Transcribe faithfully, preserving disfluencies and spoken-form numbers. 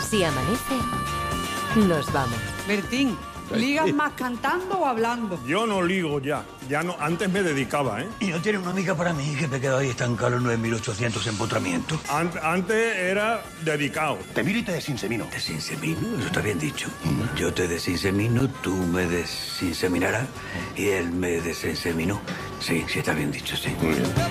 Si amanece, nos vamos. Bertín, ¿ligas más cantando o hablando? Yo no ligo ya. Ya no, antes me dedicaba, ¿eh? ¿Y no tiene una amiga para mí que me quedo ahí estancado en nueve mil ochocientos empotramientos? Ant- antes era dedicado. Te miro y te desinsemino. ¿Desinsemino? Eso está bien dicho. Yo te desinsemino, tú me desinseminarás y él me desinseminó. Sí, sí está bien dicho, sí. Muy bien.